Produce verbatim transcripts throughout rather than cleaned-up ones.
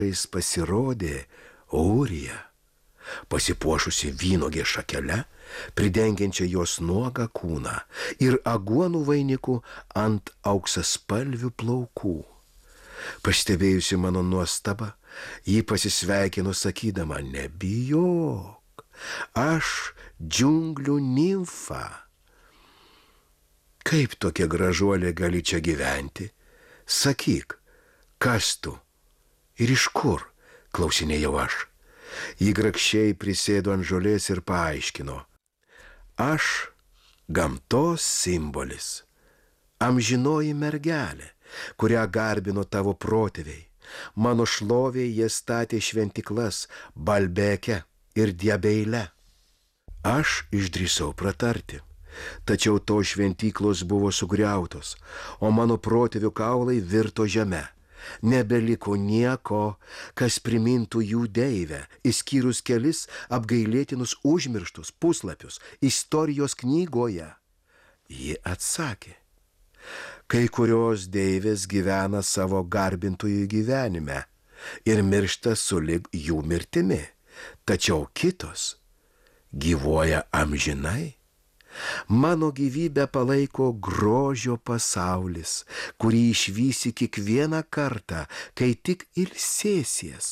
Jis pasirodė Ūrija, pasipuošusi vynuogės šakele, pridengiančia jos nuogą kūną ir aguonų vainiku ant auksaspalvių plaukų. Pastebėjusi mano nuostabą, ji pasisveikino sakydama: nebijok, aš džiunglių nimfa. Kaip tokia gražuolė gali čia gyventi? Sakyk, kas tu ir iš kur? Klausinėjau aš. Ji grakščiai prisėdo ant žolės ir paaiškino: aš gamtos simbolis, amžinoji mergelė, kurią garbino tavo protėviai. Mano šlovė jie statė šventiklas Balbeke ir Diabeile. Aš išdrįsau pratarti, tačiau to šventyklos buvo sugriautos, o mano protėvių kaulai virto žeme. Nebeliko nieko, kas primintų jų deivę, išskyrus kelis apgailėtinus užmirštus puslapius istorijos knygoje. Ji atsakė: kai kurios deivės gyvena savo garbintųjų gyvenime ir miršta sulig jų mirtimi, tačiau kitos gyvuoja amžinai. Mano gyvybę palaiko grožio pasaulis, kurį išvysi kiekvieną kartą, kai tik ilsėsies.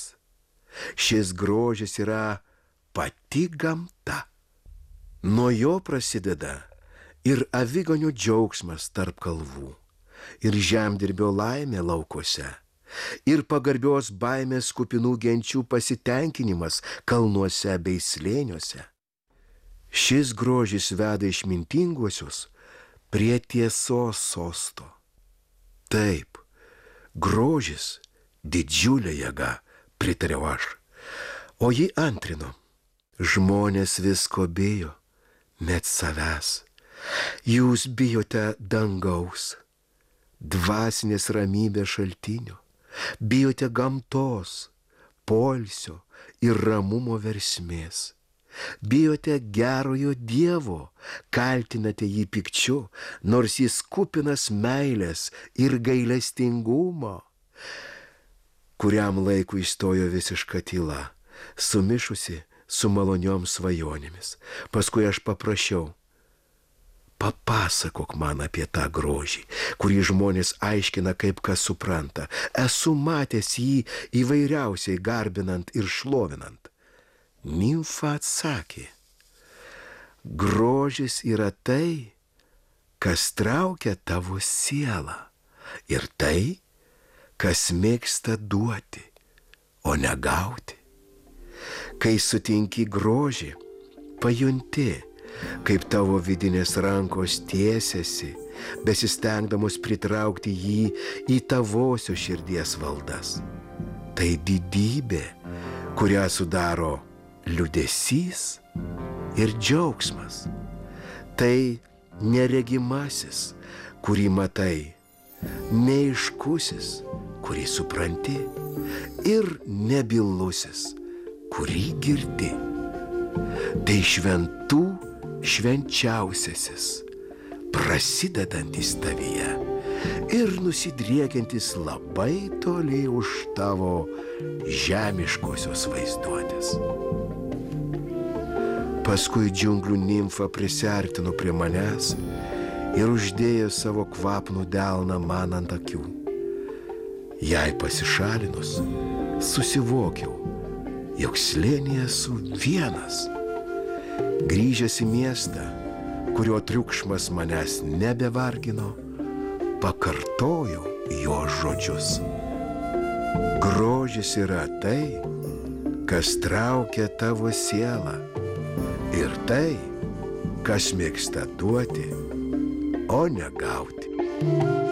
Šis grožis yra pati gamta. Nuo jo prasideda ir aviganių džiaugsmas tarp kalvų, ir žemdirbio laimė laukuose, ir pagarbios baimės kupinų genčių pasitenkinimas kalnuose bei slėniuose. Šis grožis veda išmintinguosius prie tiesos sosto. Taip, grožis didžiulė jėga, pritariau aš. O ji antrino: žmonės visko bijo, net savęs. Jūs bijote dangaus, dvasinės ramybės šaltinio, bijote gamtos, poilsio ir ramumo versmės. Bijote gerojo Dievo, kaltinate jį pykčiu, nors jis kupinas meilės ir gailestingumo. Kuriam laikui įstojo visiška tyla, sumišusi su maloniom svajonėmis. Paskui aš paprašiau: papasakok man apie tą grožį, kurį žmonės aiškina kaip kas supranta. Esu matęs jį įvairiausiai garbinant ir šlovinant. Nimfa atsakė: grožis yra tai, kas traukia tavo sielą, ir tai, kas mėgsta duoti, o ne gauti. Kai sutinki grožį, pajunti, kaip tavo vidinės rankos tiesiasi, besistengdamos pritraukti jį į tavosios širdies valdas. Tai didybė, kurią sudaro liūdesys ir džiaugsmas. Tai neregimasis, kurį matai, neaiškusis, kurį supranti, ir nebylusis, kurį girdi. Tai šventų švenčiausiasis, prasidedantis tavyje ir nusidriekiantis labai toli už tavo žemiškosios vaizduotės. Paskui džiunglių nimfa prisiartino prie manęs ir uždėjo savo kvapnų delną man ant akių. Jai pasišalinus, susivokiau, jog slėnyje esu vienas. Grįžęs į miestą, kurio triukšmas manęs nebevargino, pakartojau jo žodžius. Grožis yra tai, kas traukia tavo sielą, ir tai, kas mėgsta duoti, o ne gauti.